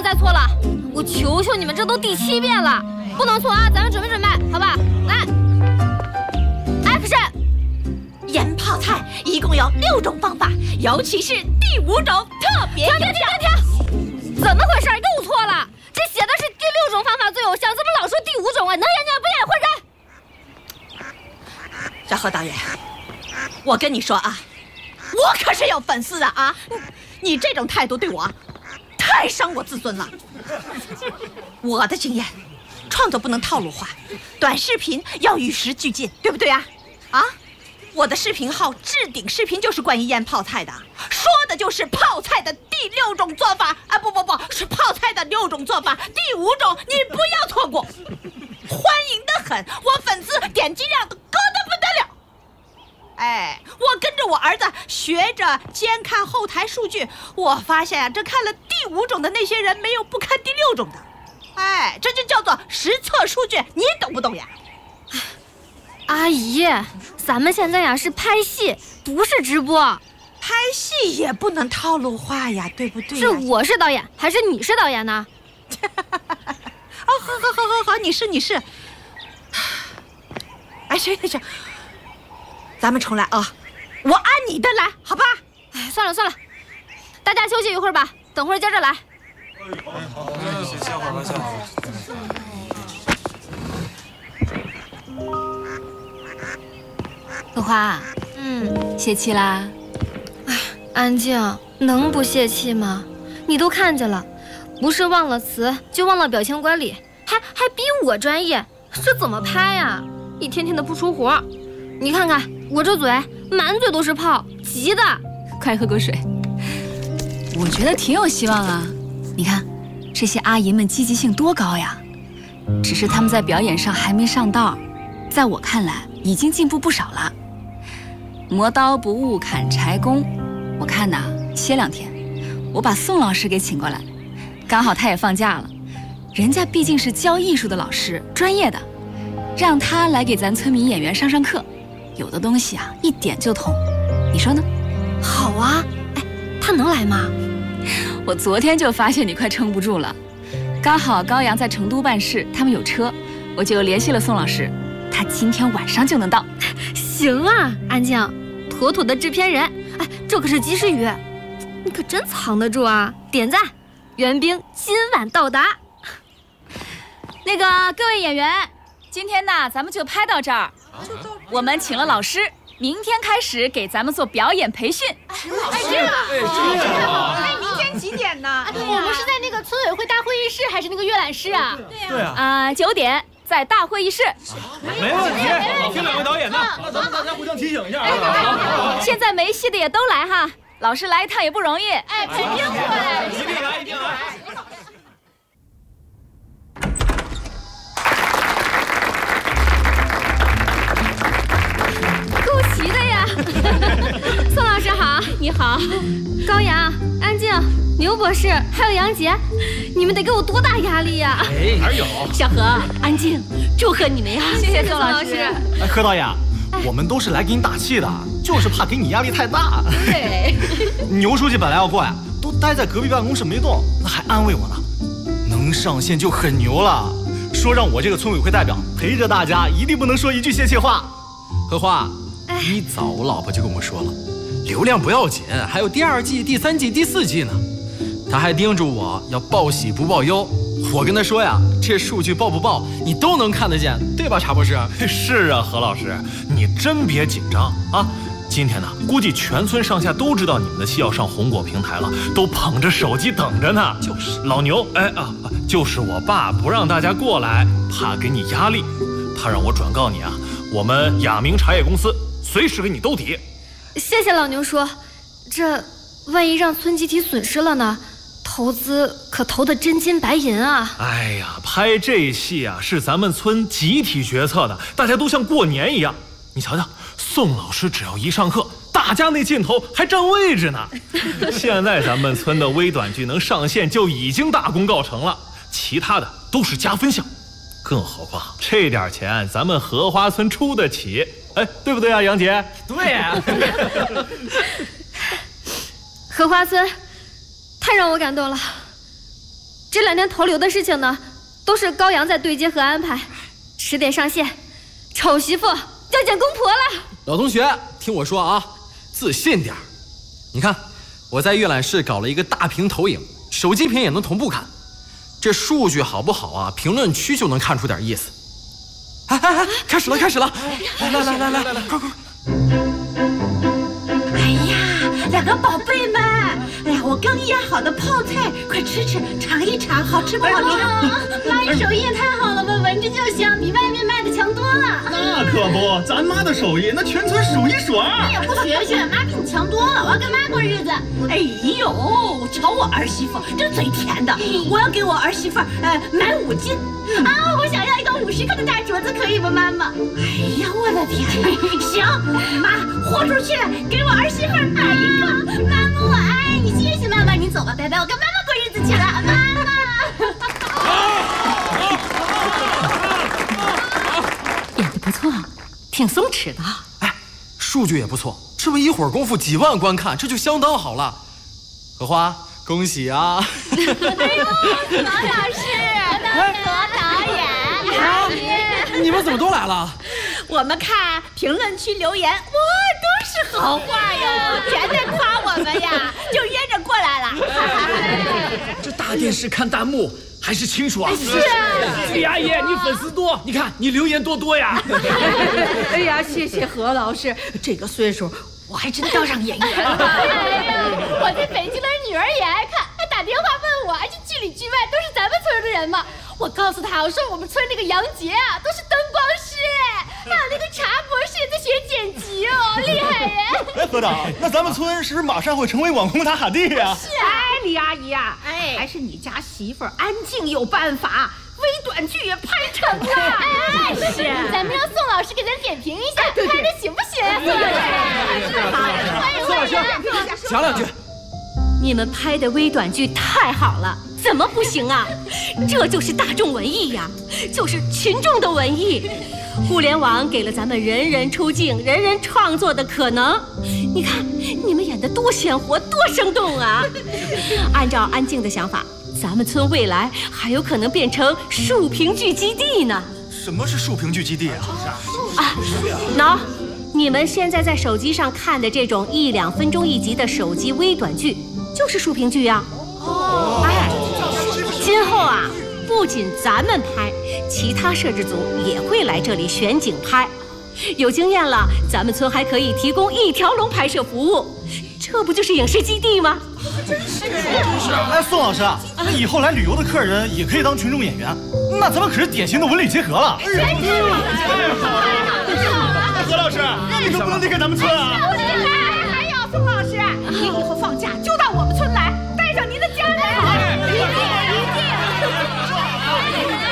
再错了，我求求你们，这都第7遍了，不能错啊！咱们准备，好吧？来 ，Action！ 腌泡菜一共有6种方法，尤其是第5种特别有效。 停！怎么回事？又错了！这写的是第6种方法最有效，怎么老说第5种啊？能演就演，不演混人！ 小何导演，我跟你说啊，我可是有粉丝的啊！你这种态度对我太伤我自尊了。我的经验，创作不能套路化，短视频要与时俱进，对不对啊？啊！我的视频号置顶视频就是关于腌泡菜的，说的就是泡菜的第6种做法啊！不，是泡菜的6种做法，第5种你不要错过，欢迎的很，我粉丝点击量都高得不得了。哎，我跟着我儿子学着监看后台数据，我发现啊，这看了第5种的那些人没有不看第6种的，哎，这就叫做实测数据，你懂不懂呀？ 阿姨，咱们现在呀是拍戏，不是直播。 拍戏也不能套路化呀，对不对呀？ 是我是导演，还是你是导演呢？ 哦，好，你是。哎，行，咱们重来啊！我按你的来，好吧？ 哎，算了，大家休息一会儿吧，等会儿接着来。 好，歇会儿吧。 荷花，泄气啦？ 哎，安静，能不泄气吗？你都看见了，不是忘了词，就忘了表情管理，还比我专业，这怎么拍呀？一天天的不出活，你看看我这嘴，满嘴都是泡，急的。 快喝口水。我觉得挺有希望啊，你看，这些阿姨们积极性多高呀！只是她们在表演上还没上道，在我看来已经进步不少了。磨刀不误砍柴工，我看呐，歇2天，我把宋老师给请过来，刚好他也放假了，人家毕竟是教艺术的老师，专业的，让他来给咱村民演员上课，有的东西啊一点就通，你说呢？ 好啊，哎，他能来吗？ 我昨天就发现你快撑不住了，刚好高阳在成都办事，他们有车，我就联系了宋老师，他今天晚上就能到。 行啊，安静，妥妥的制片人，哎，这可是及时雨，你可真藏得住啊！点赞，援兵今晚到达。 那个各位演员，今天呢咱们就拍到这儿，我们请了老师，明天开始给咱们做表演培训。 哎，这样啊！哎，明天几点呢？我们是在那个村委会大会议室，还是那个阅览室啊？ 对啊。 9点在大会议室。 没问题，听2位导演的。那咱们大家互相提醒一下啊。 现在没戏的也都来哈，老师来一趟也不容易。 哎，肯定会， 一定来，一定来。 够齐的呀！宋老师好， 你好， 高阳、安静、牛博士，还有杨杰，你们得给我多大压力呀！ 哎，哪有？ 小何、安静，祝贺你们呀！ 谢谢宋老师。 哎，何导演，我们都是来给你打气的，就是怕给你压力太大。 对， 牛书记本来要过来，都待在隔壁办公室没动，那还安慰我呢。能上线就很牛了，说让我这个村委会代表陪着大家，一定不能说一句泄气话。 荷花，一早我老婆就跟我说了，流量不要紧，还有第2季、第3季、第4季呢。她还叮嘱我要报喜不报忧。我跟她说呀，这数据报不报你都能看得见，对吧，查博士？ 是啊，何老师，你真别紧张啊。今天呢，估计全村上下都知道你们的戏要上红果平台了，都捧着手机等着呢。 就是老牛，就是我爸不让大家过来，怕给你压力，他让我转告你啊，我们雅明茶叶公司随时给你兜底。 谢谢老牛叔，这万一让村集体损失了呢？投资可投的真金白银啊！ 哎呀，拍这戏啊是咱们村集体决策的，大家都像过年一样。你瞧瞧，宋老师只要一上课，大家那镜头还占位置呢。现在咱们村的微短剧能上线就已经大功告成了，其他的都是加分项。更何况这点钱咱们荷花村出得起，哎，对不对啊，杨姐？ 对呀。 荷花村太让我感动了， 这2天投流的事情呢，都是高阳在对接和安排，迟点上线，丑媳妇要见公婆了。 老同学，听我说啊，自信点儿。你看，我在阅览室搞了一个大屏投影，手机屏也能同步看。这数据好不好啊？评论区就能看出点意思。哎，开始了！来，快！ 哎呀，2个宝贝们，哎呀，我刚腌好的泡菜，快吃，尝一尝，好吃不好吃？ 妈，你手艺也太好了吧，闻着就香，比外面卖的强多了。 那可不，咱妈的手艺那全村数1数2。 你也不学，妈比你强多了，我要跟妈过日子。 哎呦，瞧我儿媳妇这嘴甜的，我要给我儿媳妇买5斤。 啊，我想要一个50克的大镯子，可以吗，妈妈？ 哎呀，我的天哪！行，妈，豁出去给我儿媳妇买一个。 妈妈，我爱你，谢谢妈妈，你走吧，拜拜，我跟妈妈过日子去了，妈妈。 演得不错，挺松弛的。 哎，数据也不错，这么一会儿功夫几万观看，这就相当好了。荷花，恭喜啊！ 哎呦，左老师，左导演， 你们怎么都来了？ 我们看评论区留言，哇，都是好话哟，全在夸我们呀，就约着过来了。 这大电视看弹幕还是清楚啊！ 是啊， 李阿姨，你粉丝多，你看你留言多呀！ 哎呀，谢谢何老师，这个岁数我还真当上演员了。 哎呀，我在北京的女儿也爱看，还打电话问我，这剧里剧外都是咱们村的人吗？我告诉他，我说我们村那个杨杰啊，都是灯光师，还有那个茶博士在学剪辑哦，厉害耶！ 哎，何导，那咱们村是不是马上会成为网红塔哈蒂呀？ 是啊，李阿姨啊，还是你家媳妇儿安静有办法，微短剧也拍成了。 哎，是，咱们让宋老师给咱点评一下，拍的行不行？ 宋老师，讲2句。 你们拍的微短剧太好了，怎么不行啊？这就是大众文艺呀，就是群众的文艺。互联网给了咱们人人出镜、人人创作的可能。你看你们演得多鲜活、多生动啊！按照安静的想法，咱们村未来还有可能变成竖屏剧基地呢。 什么是竖屏剧基地啊？ 喏，你们现在在手机上看的这种1、2分钟一集的手机微短剧，就是竖屏剧呀。哎，今后啊，不仅咱们拍，其他摄制组也会来这里选景拍。有经验了，咱们村还可以提供1条龙拍摄服务，这不就是影视基地吗？ 真是。哎，宋老师啊，那以后来旅游的客人也可以当群众演员，那咱们可是典型的文理结合了。太好了！何老师，你可不能离开咱们村啊！